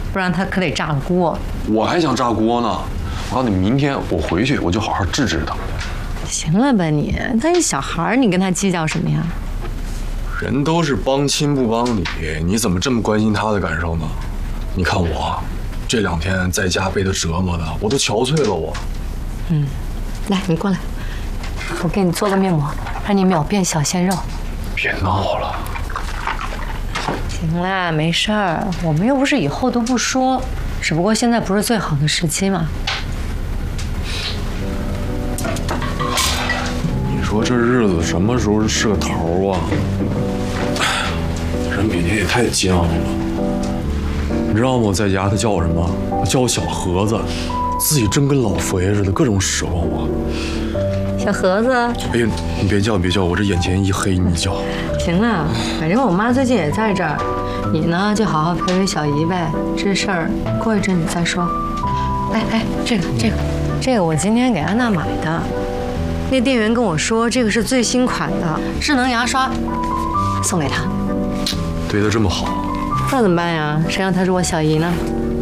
不然他可得炸了锅。 我还想炸锅呢！我告诉你，明天我回去我就好好治治他。 行了吧你，他一小孩，你跟他计较什么呀？ 人都是帮亲不帮理，你怎么这么关心他的感受呢？你看我这2天在家被他折磨的，我都憔悴了我。 来，你过来，我给你做个面膜，让你秒变小鲜肉。 别闹了。 行啦，没事儿，我们又不是以后都不说，只不过现在不是最好的时期嘛。 你说这日子什么时候是个头啊？人每天也太犟了。你知道吗？我在家他叫我什么？他叫我小盒子，自己真跟老佛爷似的，各种使唤我。 小盒子， 哎呀，你别叫，我这眼前一黑，你叫。 行了，反正我妈最近也在这儿，你呢就好好陪陪小姨呗。这事儿过一阵子再说。哎，这个我今天给安娜买的，那店员跟我说这个是最新款的智能牙刷，送给她。 对她这么好， 那怎么办呀？谁让她是我小姨呢？